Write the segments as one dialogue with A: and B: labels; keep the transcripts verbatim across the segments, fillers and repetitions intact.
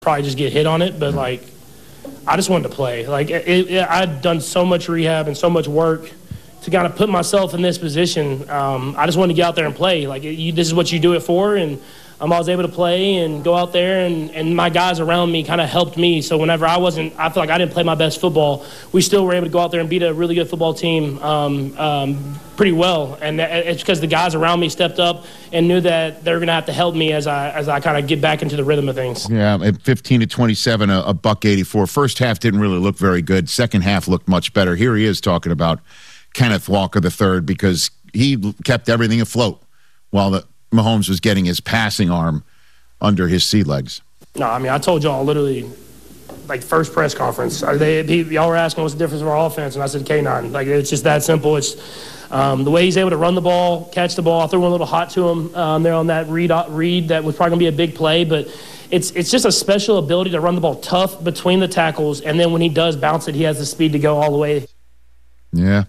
A: probably just get hit on it, but like I just wanted to play. Like it, it, I'd done so much rehab and so much work to kind of put myself in this position. Um, I just wanted to get out there and play. Like it, you, this is what you do it for, and um, I was able to play and go out there, and, and my guys around me kind of helped me. So whenever I wasn't, I feel like I didn't play my best football, we still were able to go out there and beat a really good football team um, um, pretty well. And it's because the guys around me stepped up and knew that they were going to have to help me as I as I kind of get back into the rhythm of things.
B: Yeah, at fifteen to twenty-seven, a, a buck eighty-four. First half didn't really look very good. Second half looked much better. Here he is talking about Kenneth Walker the third because he kept everything afloat while the Mahomes was getting his passing arm under his sea legs.
A: No, I mean, I told y'all literally, like, first press conference, they, he, y'all were asking what's the difference of our offense, and I said K nine. Like, it's just that simple. It's um, the way he's able to run the ball, catch the ball. I threw one a little hot to him um, there on that read, read that was probably going to be a big play, but it's it's just a special ability to run the ball tough between the tackles, and then when he does bounce it, he has the speed to go all the way.
B: Yeah.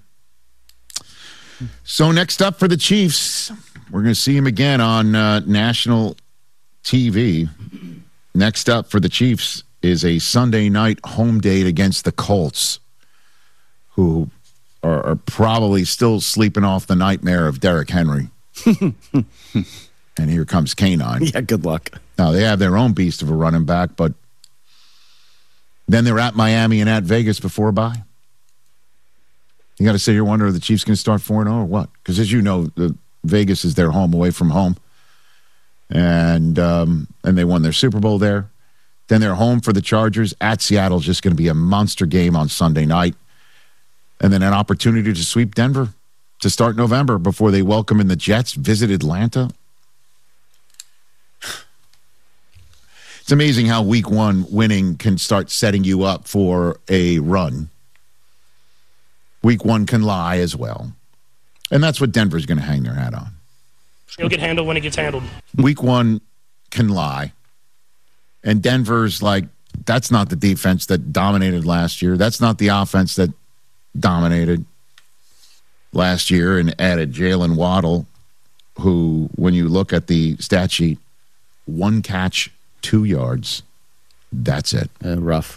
B: So next up for the Chiefs, we're going to see him again on uh, national T V. Next up for the Chiefs is a Sunday night home date against the Colts, who are, are probably still sleeping off the nightmare of Derrick Henry. And here comes K nine.
C: Yeah, good luck.
B: Now, they have their own beast of a running back, but then they're at Miami and at Vegas before a bye. You got to sit here wonder, are the Chiefs going to start four and oh or what? Because as you know, the, Vegas is their home away from home. And um, and they won their Super Bowl there. Then they're home for the Chargers. At Seattle, just going to be a monster game on Sunday night. And then an opportunity to sweep Denver to start November before they welcome in the Jets, visit Atlanta. It's amazing how week one winning can start setting you up for a run. Week one can lie as well. And that's what Denver's going to hang their hat on.
A: It'll get handled when it gets handled.
B: Week one can lie. And Denver's like, that's not the defense that dominated last year. That's not the offense that dominated last year and added Jalen Waddle, who, when you look at the stat sheet, one catch, two yards. That's it.
C: Uh, rough.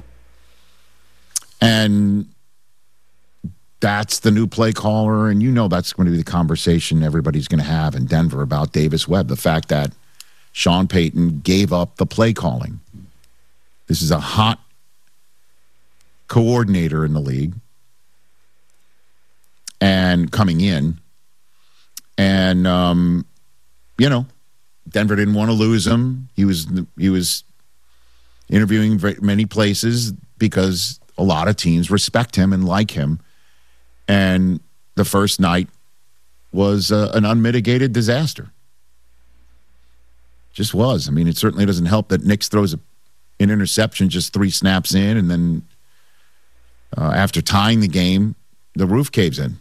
B: And that's the new play caller, and you know that's going to be the conversation everybody's going to have in Denver about Davis Webb, the fact that Sean Payton gave up the play calling. This is a hot coordinator in the league and coming in, and, um, you know, Denver didn't want to lose him. He was, he was interviewing very many places because a lot of teams respect him and like him. And the first night was uh, an unmitigated disaster. Just was. I mean, it certainly doesn't help that Nix throws a, an interception just three snaps in, and then uh, after tying the game, the roof caves in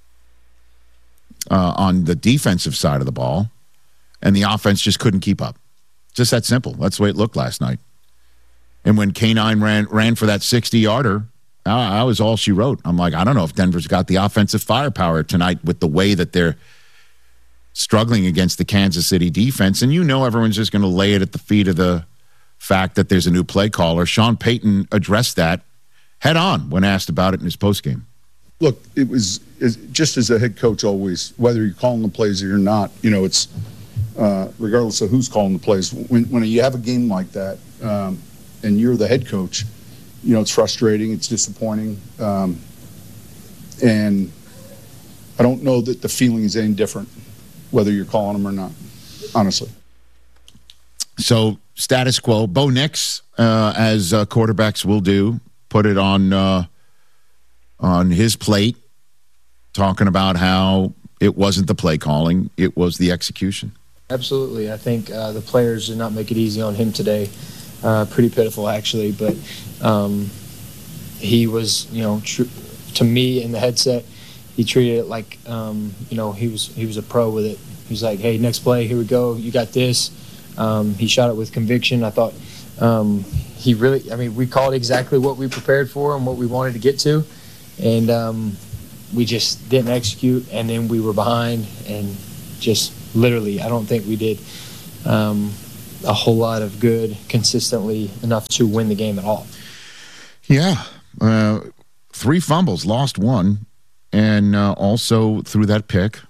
B: uh, on the defensive side of the ball, and the offense just couldn't keep up. Just that simple. That's the way it looked last night. And when K nine ran ran for that sixty-yarder, I was all she wrote. I'm like, I don't know if Denver's got the offensive firepower tonight with the way that they're struggling against the Kansas City defense. And you know everyone's just going to lay it at the feet of the fact that there's a new play caller. Sean Payton addressed that head on when asked about it in his postgame.
D: Look, it was just as a head coach always, whether you're calling the plays or you're not, you know, it's uh, regardless of who's calling the plays. When, when you have a game like that um, and you're the head coach, you know, it's frustrating, it's disappointing, um, and I don't know that the feeling is any different, whether you're calling them or not, honestly.
B: So, status quo. Bo Nix, uh, as uh, quarterbacks will do, put it on uh, on his plate, talking about how it wasn't the play calling, it was the execution.
E: Absolutely. I think uh, the players did not make it easy on him today. Uh, pretty pitiful, actually, but um, he was, you know, tr- to me in the headset, he treated it like, um, you know, he was he was a pro with it. He was like, hey, next play, here we go, you got this. Um, he shot it with conviction. I thought um, he really, I mean, we called exactly what we prepared for and what we wanted to get to, and um, we just didn't execute, and then we were behind, and just literally, I don't think we did. Um, a whole lot of good consistently enough to win the game at all.
B: Yeah. Uh, three fumbles, lost one, and uh, also threw that pick.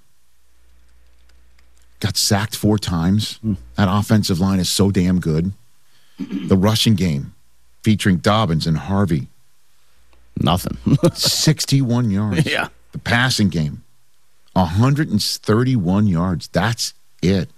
B: Got sacked four times. Mm. That offensive line is so damn good. The rushing game featuring Dobbins and Harvey.
C: Nothing.
B: sixty-one yards.
C: Yeah.
B: The passing game, one hundred thirty-one yards. That's it.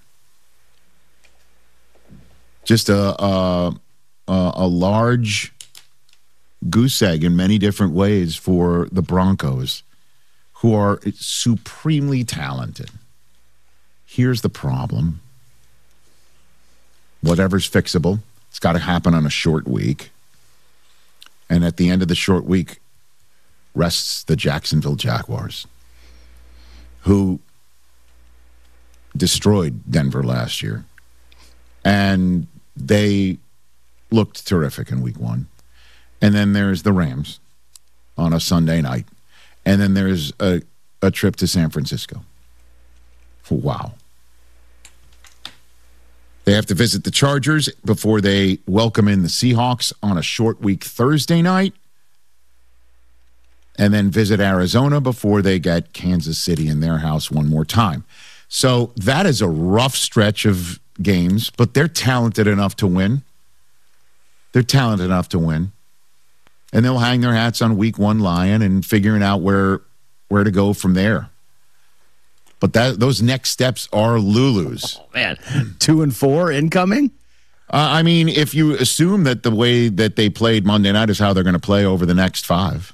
B: Just a, a, a large goose egg in many different ways for the Broncos, who are supremely talented. Here's the problem. Whatever's fixable, it's got to happen on a short week. And at the end of the short week rests the Jacksonville Jaguars, who destroyed Denver last year. And they looked terrific in week one. And then there's the Rams on a Sunday night. And then there's a, a trip to San Francisco. Wow. They have to visit the Chargers before they welcome in the Seahawks on a short week Thursday night. And then visit Arizona before they get Kansas City in their house one more time. So that is a rough stretch of games, but they're talented enough to win. They're talented enough to win. And they'll hang their hats on week one Lion and figuring out where where to go from there. But that those next steps are Lulu's.
C: Oh, man. Two and four incoming?
B: Uh, I mean, if you assume that the way that they played Monday night is how they're going to play over the next five.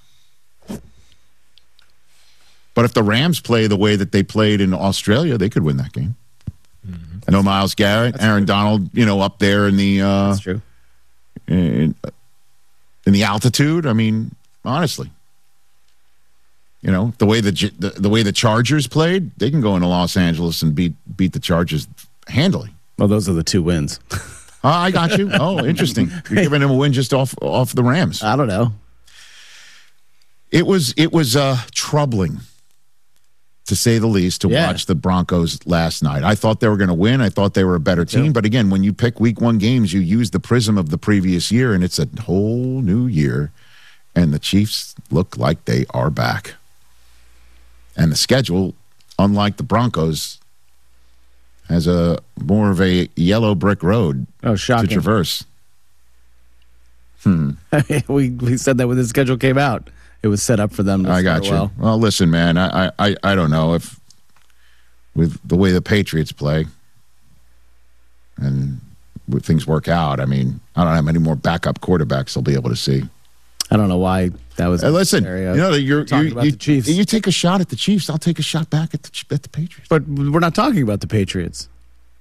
B: But if the Rams play the way that they played in Australia, they could win that game. Mm-hmm. I know Myles Garrett, That's Aaron true. Donald, you know, up there in the uh,
C: That's true.
B: In, in the altitude. I mean, honestly. You know, the way the, the the way the Chargers played, they can go into Los Angeles and beat beat the Chargers handily.
C: Well, those are the two wins.
B: uh, I got you. Oh, interesting. You're giving them a win just off off the Rams.
C: I don't know.
B: It was it was uh, troubling, to say the least, to
C: yeah.
B: watch the Broncos last night. I thought they were going to win. I thought they were a better team. Yeah. But again, when you pick week one games, you use the prism of the previous year, and it's a whole new year. And the Chiefs look like they are back. And the schedule, unlike the Broncos, has a more of a yellow brick road
C: oh, shocking.
B: to traverse. Hmm.
C: we we said that when the schedule came out. It was set up for them to
B: I got you.
C: Well.
B: well, listen, man, I, I, I don't know if with the way the Patriots play and with things work out, I mean, I don't know how many more backup quarterbacks they'll be able to see.
C: I don't know why that was.
B: Hey, listen, you know, you're,
C: talking
B: you,
C: about
B: you,
C: the Chiefs.
B: You take a shot at the Chiefs, I'll take a shot back at the at the Patriots.
C: But we're not talking about the Patriots.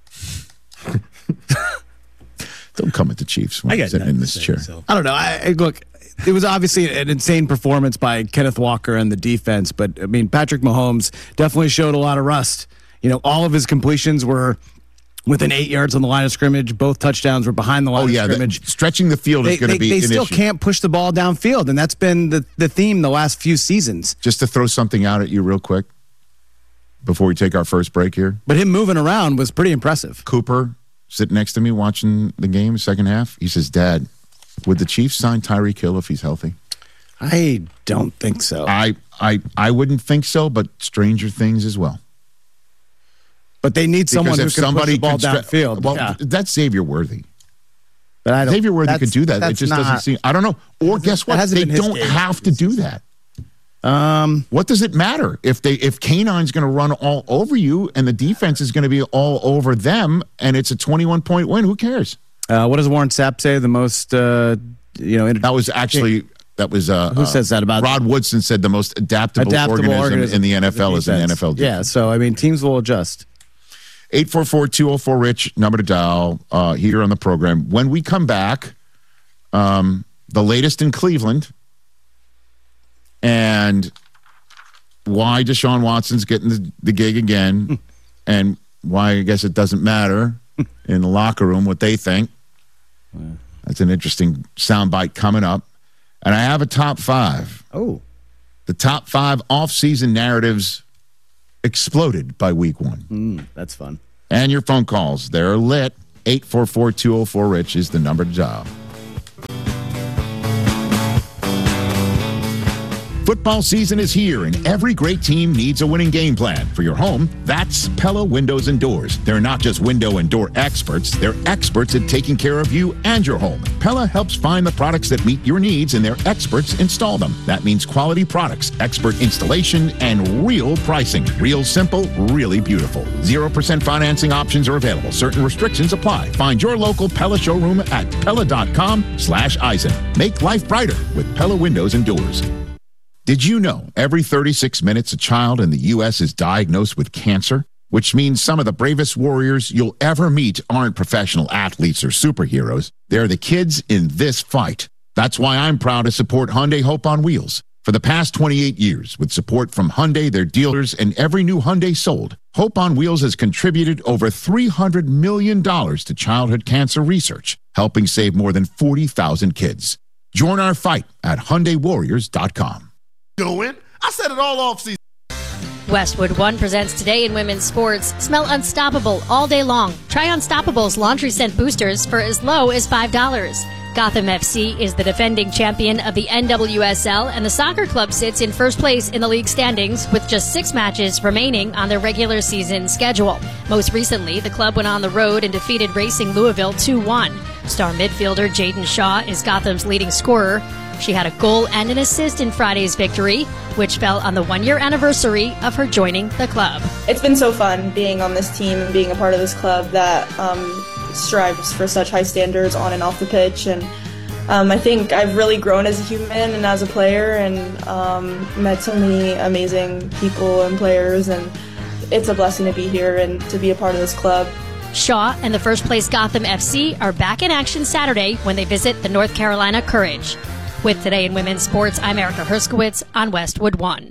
B: Don't come at the Chiefs when
C: I
B: I'm sitting in this
C: say,
B: chair.
C: So. I don't know. I, I look. It was obviously an insane performance by Kenneth Walker and the defense, but I mean, Patrick Mahomes definitely showed a lot of rust. You know, all of his completions were within eight yards on the line of scrimmage. Both touchdowns were behind the line
B: oh, yeah,
C: of scrimmage.
B: The, stretching the field
C: they,
B: is going to be
C: They
B: an
C: still
B: issue.
C: can't push the ball downfield, and that's been the, the theme the last few seasons.
B: Just to throw something out at you real quick before we take our first break here.
C: But him moving around was pretty impressive.
B: Cooper, sitting next to me watching the game, second half, he says, Dad, would the Chiefs sign Tyreek Hill if he's healthy?
C: I don't think so.
B: I, I, I wouldn't think so, but stranger things as well.
C: But they need someone
B: because
C: who can push the ball
B: stre-
C: downfield.
B: Well,
C: yeah.
B: that's Xavier Worthy.
C: But I don't,
B: Xavier Worthy could do that. It just
C: not,
B: doesn't seem. I don't know. Or guess what? They don't have to do that.
C: Um,
B: what does it matter if they if Canine's going to run all over you and the defense is going to be all over them and it's a twenty-one point win? Who cares?
C: Uh, what does Warren Sapp say? The most, uh, you know, inter-
B: that was actually that was uh,
C: who says that about
B: Rod Woodson said the most adaptable,
C: adaptable organism,
B: organism in the N F L is in the N F L defense.
C: Yeah, so I mean, teams will adjust.
B: eight four four, two oh four, RICH, number to dial uh, here on the program. When we come back, um, the latest in Cleveland and why Deshaun Watson's getting the, the gig again and why I guess it doesn't matter in the locker room what they think. That's an interesting soundbite coming up. And I have a top five.
C: Oh.
B: The top five off-season narratives exploded by week one.
C: Mm, that's fun.
B: And your phone calls. They're lit. eight four four, two oh four, RICH is the number to dial. Football season is here, and every great team needs a winning game plan. For your home, that's Pella Windows and Doors. They're not just window and door experts, they're experts at taking care of you and your home. Pella helps find the products that meet your needs, and their experts install them. That means quality products, expert installation, and real pricing. Real simple, really beautiful. zero percent financing options are available. Certain restrictions apply. Find your local Pella showroom at Pella.com slash Eisen. Make life brighter with Pella Windows and Doors. Did you know every thirty-six minutes a child in the U S is diagnosed with cancer? Which means some of the bravest warriors you'll ever meet aren't professional athletes or superheroes. They're the kids in this fight. That's why I'm proud to support Hyundai Hope on Wheels. For the past twenty-eight years, with support from Hyundai, their dealers, and every new Hyundai sold, Hope on Wheels has contributed over three hundred million dollars to childhood cancer research, helping save more than forty thousand kids. Join our fight at Hyundai Warriors dot com.
F: Doing? I said it all off season.
G: Westwood One presents Today in Women's Sports. Smell unstoppable all day long. Try Unstoppable's laundry scent boosters for as low as five dollars. Gotham F C is the defending champion of the N W S L, and the soccer club sits in first place in the league standings with just six matches remaining on their regular season schedule. Most recently, the club went on the road and defeated Racing Louisville two one. Star midfielder Jaden Shaw is Gotham's leading scorer. She had a goal and an assist in Friday's victory, which fell on the one-year anniversary of her joining the club.
H: It's been so fun being on this team and being a part of this club that um, strives for such high standards on and off the pitch. And um, I think I've really grown as a human and as a player, and um, met so many amazing people and players. And it's a blessing to be here and to be a part of this club.
G: Shaw and the first-place Gotham F C are back in action Saturday when they visit the North Carolina Courage. With Today in Women's Sports, I'm Erica Herskowitz on Westwood One.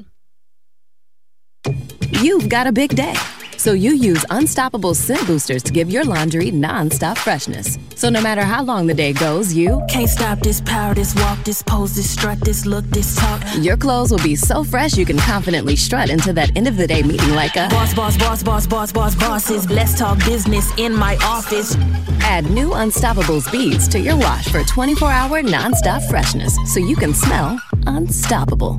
I: You've got a big day, so you use Unstoppable Scent Boosters to give your laundry non-stop freshness. So no matter how long the day goes, you
J: can't stop this power, this walk, this pose, this strut, this look, this talk.
I: Your clothes will be so fresh you can confidently strut into that end of the day meeting like a
J: boss, boss, boss, boss, boss, boss, bosses. Let's talk business in my office.
I: Add new Unstoppables beads to your wash for twenty-four hour non-stop freshness so you can smell unstoppable.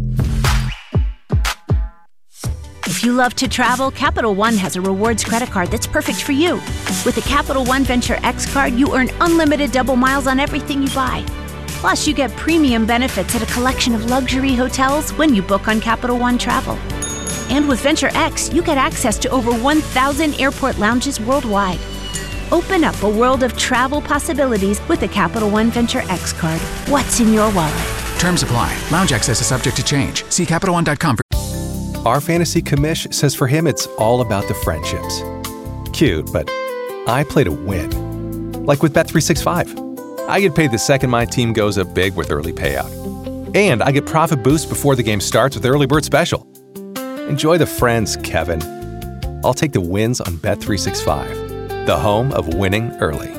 K: If you love to travel, Capital One has a rewards credit card that's perfect for you. With the Capital One Venture X card, you earn unlimited double miles on everything you buy. Plus, you get premium benefits at a collection of luxury hotels when you book on Capital One Travel. And with Venture X, you get access to over one thousand airport lounges worldwide. Open up a world of travel possibilities with the Capital One Venture X card. What's in your wallet?
L: Terms apply. Lounge access is subject to change. See Capital One dot com for...
M: Our fantasy commish says for him it's all about the friendships. Cute, but I play to win. Like with Bet three sixty-five. I get paid the second my team goes up big with early payout. And I get profit boost before the game starts with Early Bird Special. Enjoy the friends, Kevin. I'll take the wins on Bet three sixty-five, the home of winning early.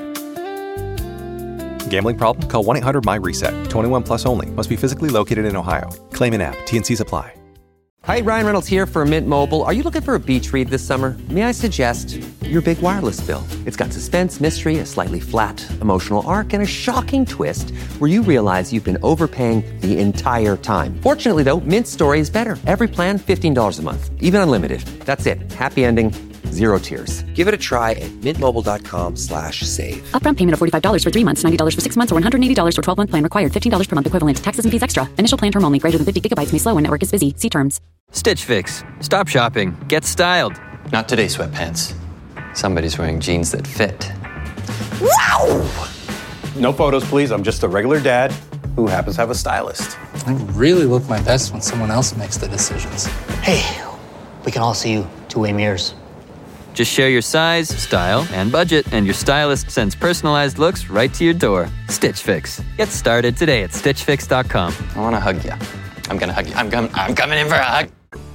M: Gambling problem? Call one eight hundred my reset. twenty-one plus only. Must be physically located in Ohio. Claim in app. T N Cs apply.
N: Hi, Ryan Reynolds here for Mint Mobile. Are you looking for a beach read this summer? May I suggest your big wireless bill? It's got suspense, mystery, a slightly flat emotional arc, and a shocking twist where you realize you've been overpaying the entire time. Fortunately, though, Mint's story is better. Every plan, fifteen dollars a month, even unlimited. That's it. Happy ending, zero tears. Give it a try at mintmobile.com slash save.
O: Upfront payment of forty-five dollars for three months, ninety dollars for six months, or one hundred eighty dollars for twelve-month plan required. fifteen dollars per month equivalent. Taxes and fees extra. Initial plan term only. Greater than fifty gigabytes may slow when network is busy. See terms.
P: Stitch Fix. Stop shopping. Get styled.
Q: Not today, sweatpants. Somebody's wearing jeans that fit.
R: Wow! No photos, please. I'm just a regular dad who happens to have a stylist.
S: I really look my best when someone else makes the decisions.
T: Hey, we can all see you two-way mirrors.
P: Just share your size, style, and budget, and your stylist sends personalized looks right to your door. Stitch Fix. Get started today at stitch fix dot com.
Q: I want to hug you. I'm going to hug you. I'm, com- I'm coming in for a hug.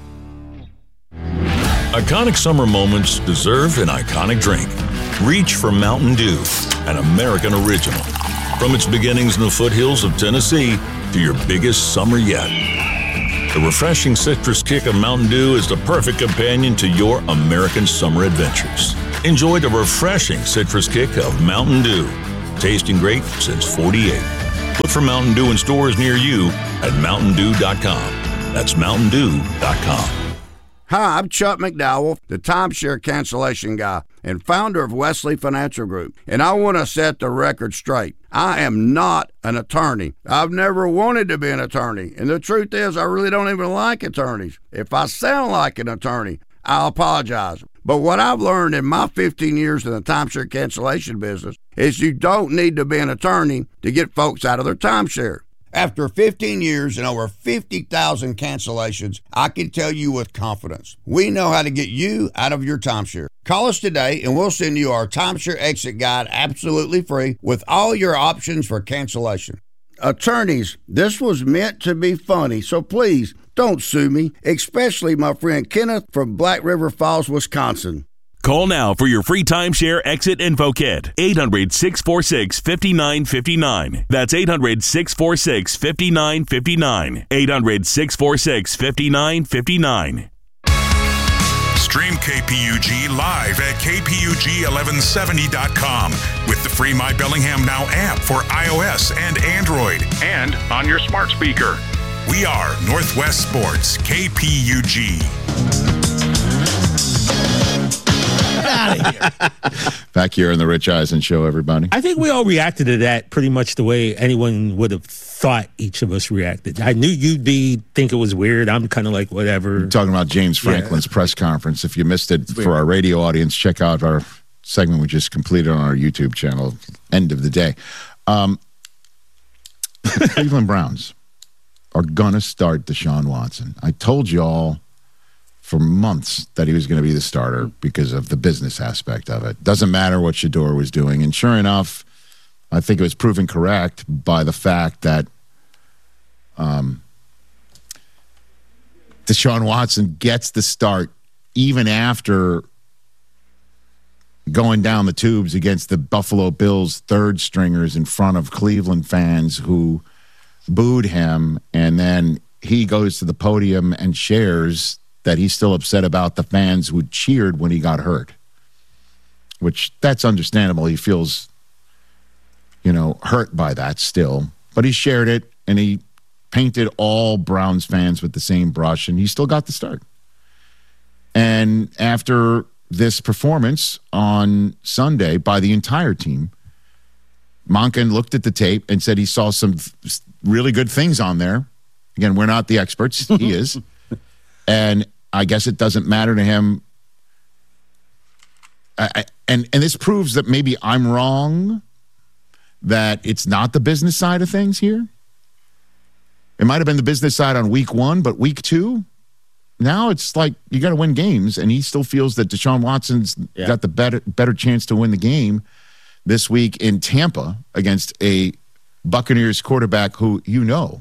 U: Iconic summer moments deserve an iconic drink. Reach for Mountain Dew, an American original. From its beginnings in the foothills of Tennessee to your biggest summer yet. The refreshing citrus kick of Mountain Dew is the perfect companion to your American summer adventures. Enjoy the refreshing citrus kick of Mountain Dew. Tasting great since forty-eight. Look for Mountain Dew in stores near you at mountain dew dot com. That's mountain dew dot com.
A: Hi, I'm Chuck McDowell, the timeshare cancellation guy and founder of Wesley Financial Group, and I want to set the record straight. I am not an attorney. I've never wanted to be an attorney, and the truth is I really don't even like attorneys. If I sound like an attorney, I'll apologize. But what I've learned in my fifteen years in the timeshare cancellation business is you don't need to be an attorney to get folks out of their timeshare. After fifteen years and over fifty thousand cancellations, I can tell you with confidence, we know how to get you out of your timeshare. Call us today and we'll send you our timeshare exit guide absolutely free with all your options for cancellation. Attorneys, this was meant to be funny, so please don't sue me, especially my friend Kenneth from Black River Falls, Wisconsin.
V: Call now for your free timeshare exit info kit. eight hundred, six four six, five nine five nine. That's eight hundred, six four six, five nine five nine. eight hundred, six four six, five nine five nine.
W: Stream K P U G live at k p u g eleven seventy dot com with the free My Bellingham Now app for iOS and Android and on your smart speaker. We are Northwest Sports, K P U G.
X: Out of here.
B: Back here in the Rich Eisen Show, everybody.
X: I think we all reacted to that pretty much the way anyone would have thought each of us reacted. I knew you'd be think it was weird. I'm kind of like, whatever.
B: You're talking about James Franklin's yeah. press conference. If you missed it, for our radio audience, check out our segment we just completed on our YouTube channel, end of the day. Um, the Cleveland Browns are going to start Deshaun Watson. I told you all for months that he was going to be the starter because of the business aspect of it. Doesn't matter what Shador was doing. And sure enough, I think it was proven correct by the fact that um, Deshaun Watson gets the start even after going down the tubes against the Buffalo Bills third stringers in front of Cleveland fans who booed him. And then he goes to the podium and shares that he's still upset about the fans who cheered when he got hurt, which that's understandable. He feels, you know, hurt by that still, but he shared it and he painted all Browns fans with the same brush and he still got the start. And after this performance on Sunday by the entire team, Monken looked at the tape and said he saw some really good things on there. Again, we're not the experts. He is. And I guess it doesn't matter to him. I, and, and this proves that maybe I'm wrong, that it's not the business side of things here. It might have been the business side on week one, but week two, now it's like you got to win games, and he still feels that Deshaun Watson's yeah. got the better better chance to win the game this week in Tampa against a Buccaneers quarterback who you know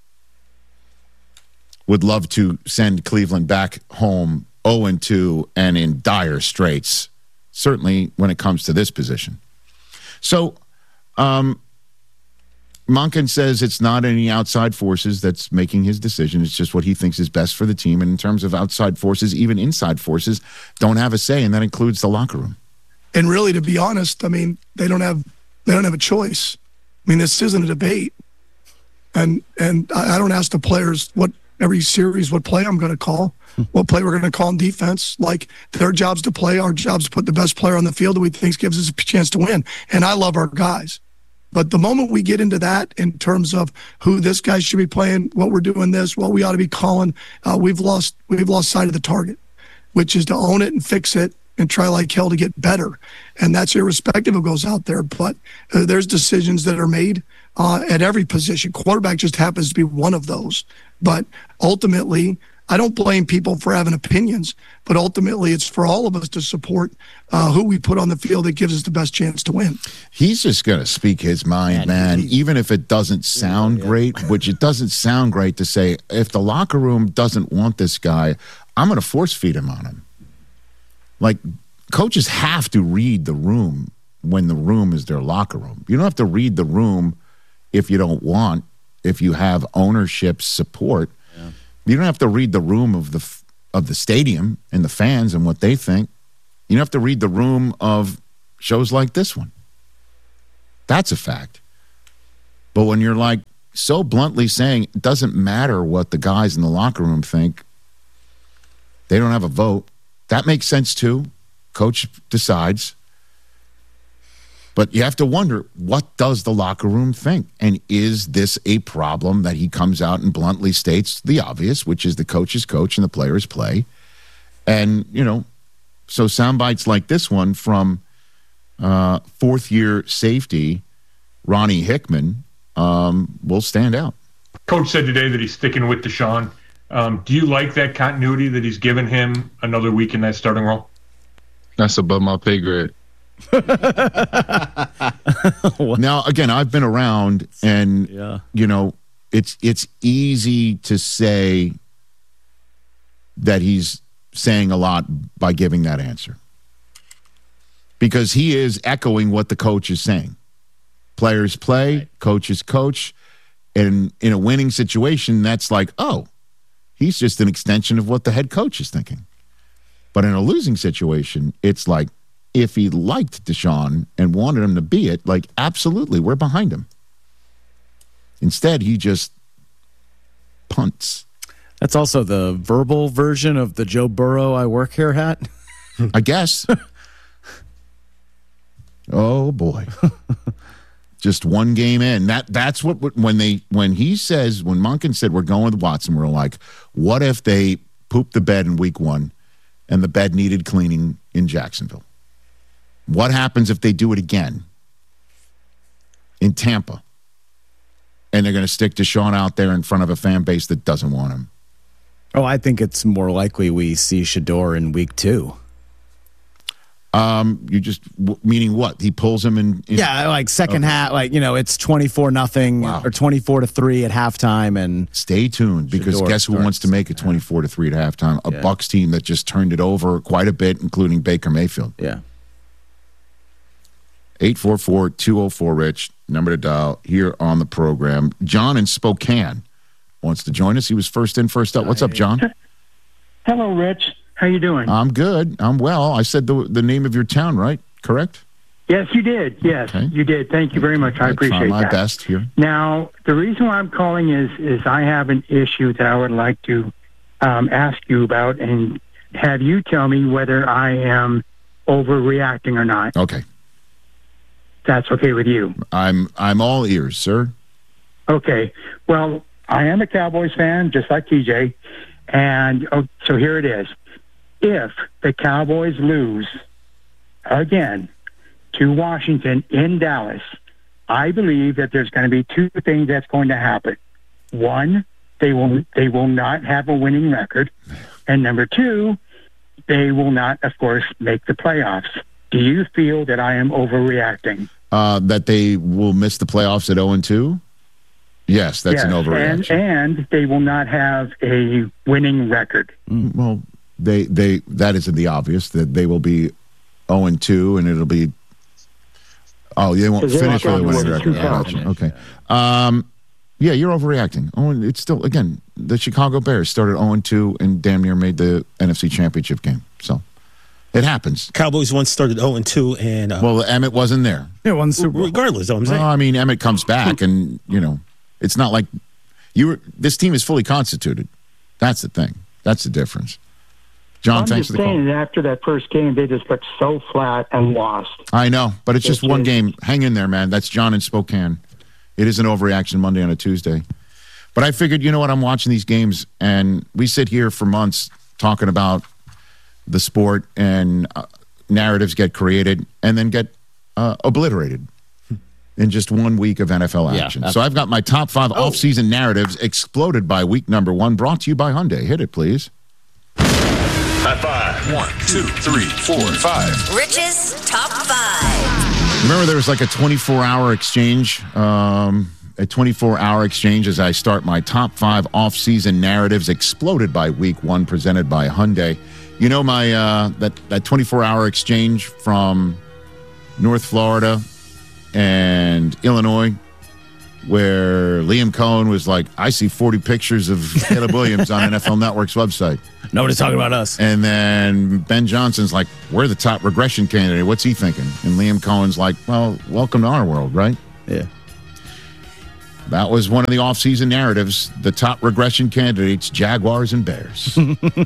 B: would love to send Cleveland back home oh and two and in dire straits, certainly when it comes to this position. So um, Monken says it's not any outside forces that's making his decision. It's just what he thinks is best for the team. And in terms of outside forces, even inside forces don't have a say, and that includes the locker room.
Y: And really, to be honest, I mean, they don't have they don't have a choice. I mean, this isn't a debate. And and I don't ask the players what every series what play I'm going to call, what play we're going to call in defense. Like, their job's to play, our job's to put the best player on the field that we think gives us a chance to win. And I love our guys. But the moment we get into that in terms of who this guy should be playing, what we're doing this, what we ought to be calling, uh, we've lost we've lost sight of the target, which is to own it and fix it and try like hell to get better. And that's irrespective of who goes out there. But uh, there's decisions that are made uh, at every position. Quarterback just happens to be one of those. But ultimately, I don't blame people for having opinions, but ultimately it's for all of us to support uh, who we put on the field that gives us the best chance to win.
B: He's just going to speak his mind, man, man even if it doesn't sound yeah, yeah. great, which it doesn't sound great to say, if the locker room doesn't want this guy, I'm going to force feed him on him. Like, coaches have to read the room when the room is their locker room. You don't have to read the room if you don't want, if you have ownership support. You don't have to read the room of the of the stadium and the fans and what they think. You don't have to read the room of shows like this one. That's a fact. But when you're like so bluntly saying it doesn't matter what the guys in the locker room think, they don't have a vote, that makes sense too. Coach decides. But you have to wonder, what does the locker room think? And is this a problem that he comes out and bluntly states the obvious, which is the coach is coach and the players play? And, you know, so sound bites like this one from uh, fourth-year safety Ronnie Hickman um, will stand out.
C: Coach said today that he's sticking with Deshaun. Um, do you like that continuity that he's given him another week in that starting role?
D: That's above my pay grade.
B: Now, again, I've been around, and
E: yeah.
B: you know, it's it's easy to say that he's saying a lot by giving that answer, because he is echoing what the coach is saying. Players play, right. Coaches coach, and in a winning situation, that's like, oh, he's just an extension of what the head coach is thinking. But in a losing situation, it's like, if he liked Deshaun and wanted him to be it, like, absolutely, we're behind him. Instead, he just punts.
E: That's also the verbal version of the Joe Burrow I work here hat.
B: I guess. Oh, boy. Just one game in. That That's what, when they, when he says, when Monken said we're going with Watson, we're like, what if they pooped the bed in week one and the bed needed cleaning in Jacksonville? What happens if they do it again in Tampa? And they're going to stick Deshaun out there in front of a fan base that doesn't want him.
E: Oh, I think it's more likely we see Shador in week two.
B: Um, you just, meaning what? He pulls him in? in
E: yeah, like second okay. half, like, you know, it's twenty-four nothing wow. or twenty-four to three at halftime. And
B: stay tuned, because Shador guess who starts, wants to make it twenty-four to three at halftime? A yeah. Bucs team that just turned it over quite a bit, including Baker Mayfield.
E: Yeah.
B: eight four four, two oh four, Rich, number to dial here on the program. John in Spokane wants to join us. He was first in, first up. What's up, John?
F: Hello, Rich. How you doing?
B: I'm good. I'm well. I said the the name of your town, right? Correct?
F: Yes, you did. Yes, okay. you did. Thank you very much. I, I appreciate that.
B: My best here.
F: Now, the reason why I'm calling is is I have an issue that I would like to um, ask you about and have you tell me whether I am overreacting or not.
B: Okay.
F: That's okay with you.
B: I'm I'm all ears, sir.
F: Okay. Well, I am a Cowboys fan, just like T J. And oh, so here it is. If the Cowboys lose again to Washington in Dallas, I believe that there's going to be two things that's going to happen. One, they will they will not have a winning record. And number two, they will not, of course, make the playoffs. Do you feel that I am overreacting?
B: Uh, that they will miss the playoffs at oh and two? Yes, that's yes, an overreaction.
F: And, and they will not have a winning record.
B: Mm, well, they they that isn't the obvious, that they will be oh and two, and it'll be oh they won't finish with a winning record. Yeah, okay. Um, yeah, you're overreacting. Oh, and it's still, again, the Chicago Bears started oh and two and damn near made the N F C Championship game. So it happens.
X: Cowboys once started oh and two, and uh,
B: well, Emmett wasn't there.
E: Yeah, one Super Bowl.
X: Regardless, though, I'm saying.
B: Well, I mean, Emmett comes back, and you know, it's not like you were. This team is fully constituted. That's the thing. That's the difference. John,
F: I'm
B: thanks
F: just
B: for the call.
F: saying, after that first game, they just looked so flat and lost.
B: I know, but it's just one game. Hang in there, man. That's John in Spokane. It is an overreaction Monday on a Tuesday. But I figured, you know what, I'm watching these games, and we sit here for months talking about the sport, and uh, narratives get created and then get uh, obliterated in just one week of N F L action. Yeah, so I've got my top five oh. off-season narratives exploded by week number one, brought to you by Hyundai. Hit it, please.
W: High five. One, two, three, four, five.
H: Rich's top five.
B: Remember, there was like a twenty-four hour exchange, um, a twenty-four hour exchange as I start my top five off-season narratives exploded by week one, presented by Hyundai. You know, my uh, that that twenty-four hour exchange from North Florida and Illinois, where Liam Cohen was like, I see forty pictures of Caleb Williams on N F L Network's website.
E: Nobody's talking about us.
B: And then Ben Johnson's like, we're the top regression candidate. What's he thinking? And Liam Cohen's like, well, welcome to our world, right?
E: Yeah.
B: That was one of the offseason narratives. The top regression candidates, Jaguars and Bears.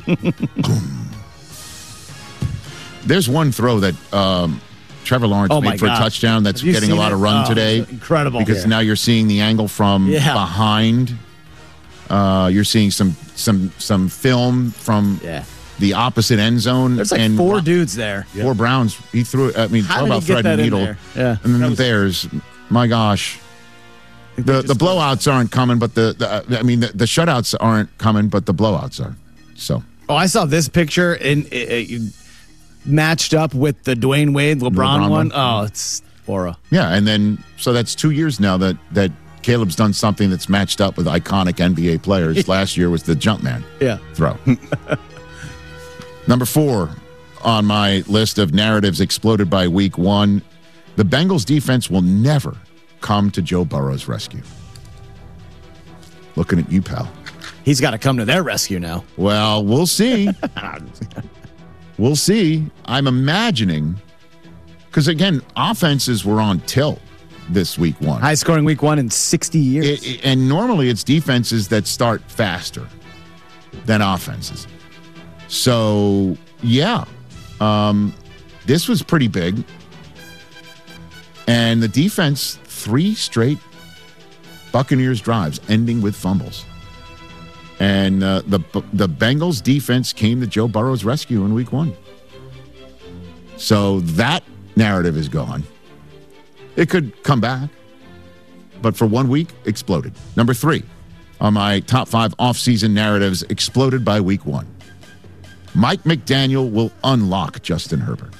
B: There's one throw that um, Trevor Lawrence
E: Oh, my
B: made for
E: God.
B: a touchdown that's
E: Have you
B: getting a
E: seen
B: lot
E: it?
B: of run
E: Oh,
B: today.
E: incredible.
B: Because
E: Yeah.
B: now you're seeing the angle from
E: Yeah.
B: behind. Uh, you're seeing some some some film from
E: Yeah.
B: the opposite end zone.
E: There's like
B: and
E: four dudes there.
B: Four Browns. He threw it. I mean,
E: How
B: talk
E: did
B: about
E: he get
B: thread
E: that
B: and
E: in
B: needle.
E: there? Yeah.
B: And then the Bears, my gosh. The the blowouts aren't coming, but the, the I mean the, the shutouts aren't coming, but the blowouts are. So
E: Oh, I saw this picture and it, it, matched up with the Dwayne Wade LeBron,
B: LeBron
E: one.
B: one.
E: Oh, it's horror.
B: yeah, and then so that's two years now that that Caleb's done something that's matched up with iconic N B A players. Last year was the Jumpman
E: Yeah.
B: throw. Number four on my list of narratives exploded by week one, the Bengals defense will never come to Joe Burrow's rescue. Looking at you, pal.
E: He's got to come to their rescue now.
B: Well, we'll see. We'll see. I'm imagining, because again, offenses were on tilt this week one.
E: High scoring week one in sixty years.
B: It, it- and normally it's defenses that start faster than offenses. So, yeah, um, this was pretty big. And the defense, three straight Buccaneers drives ending with fumbles. And uh, the the Bengals defense came to Joe Burrow's rescue in week one. So that narrative is gone. It could come back, but for one week, exploded. Number three on my top five offseason narratives, exploded by week one. Mike McDaniel will unlock Justin Herbert.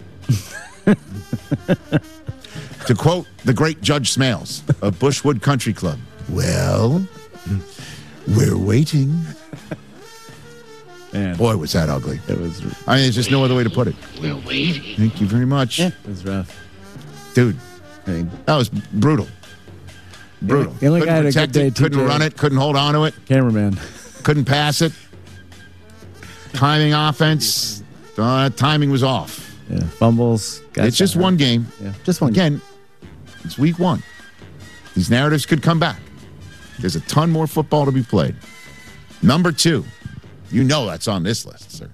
B: To quote the great Judge Smales of Bushwood Country Club, well, we're waiting.
E: Man.
B: Boy, was that ugly.
E: It was.
B: I mean, there's just no other way to put it.
E: We're waiting.
B: Thank you very much.
E: Yeah, it was rough.
B: Dude, that was brutal. Brutal.
E: The only guy had a
B: protect
E: good day,
B: it, couldn't
E: T J.
B: run it, couldn't hold on to it.
E: Cameraman.
B: Couldn't pass it. Timing offense. Uh, timing was off.
E: Yeah, fumbles.
B: It's just one game.
E: Yeah, just one
B: Again, it's week one. These narratives could come back. There's a ton more football to be played. Number two. You know that's on this list, sir.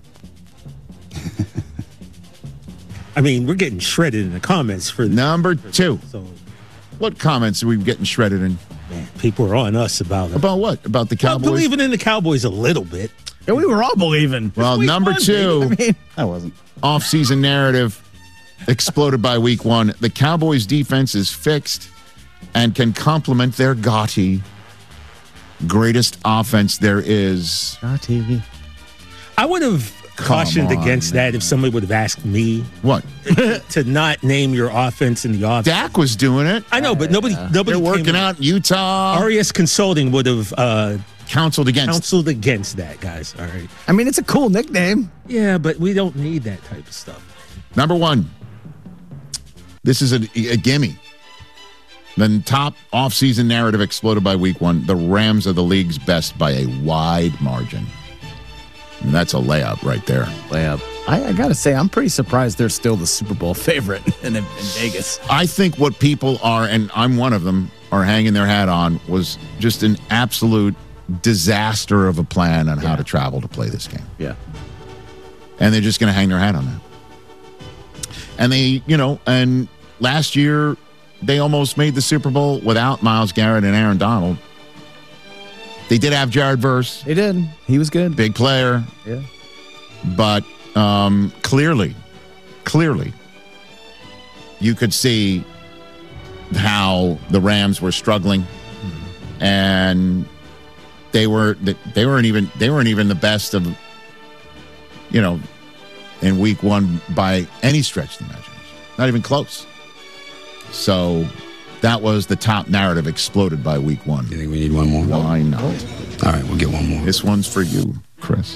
X: I mean, we're getting shredded in the comments for
B: number two.
X: So,
B: what comments are we getting shredded in?
X: Man, people are on us about it.
B: About what? About the Cowboys?
X: Well, believing in the Cowboys a little bit.
E: Yeah, we were all believing.
B: Well, number
E: one,
B: two.
E: I mean, I wasn't.
B: Off-season narrative exploded by week one. The Cowboys' defense is fixed and can complement their gaudy greatest offense there is.
E: Gaudy.
X: I would have cautioned
B: on,
X: against
B: man.
X: that if somebody would have asked me
B: what
X: to not name your offense in the offense.
B: Dak was doing it.
X: I know, but nobody, nobody.
B: They're working
X: came-
B: out in Utah.
X: R E S Consulting would have uh,
B: counseled against.
X: counseled against that, guys. All right.
E: I mean, it's a cool nickname.
X: Yeah, but we don't need that type of stuff.
B: Number one. This is a, a gimme. The top offseason narrative exploded by week one. The Rams are the league's best by a wide margin. And that's a layup right there.
E: Layup. I, I got to say, I'm pretty surprised they're still the Super Bowl favorite in, in Vegas.
B: I think what people are, and I'm one of them, are hanging their hat on was just an absolute disaster of a plan on how to travel to play this game.
E: Yeah.
B: And they're just going to hang their hat on that. And they, you know, and last year they almost made the Super Bowl without Myles Garrett and Aaron Donald. They did have Jared Verse.
E: They did. He was good.
B: Big player.
E: Yeah.
B: But um, clearly, clearly, you could see how the Rams were struggling, and they were they weren't even they weren't even the best of, you know, in week one by any stretch of the imagination. Not even close. So that was the top narrative exploded by week one.
G: You think we need one more?
B: Why not?
G: All right, we'll get one more.
B: This one's for you, Chris.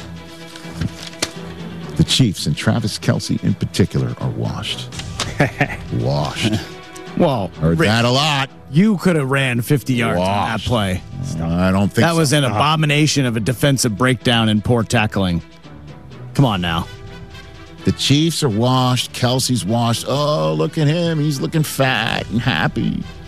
B: The Chiefs and Travis Kelce in particular are washed. Washed.
E: Well,
B: Heard
E: Rick,
B: that a lot.
E: You could have ran fifty yards on that
B: Washed.
E: play.
B: I don't think
E: That
B: so.
E: was an abomination of a defensive breakdown and poor tackling. Come on now.
B: The Chiefs are washed. Kelsey's washed. Oh, look at him. He's looking fat and happy.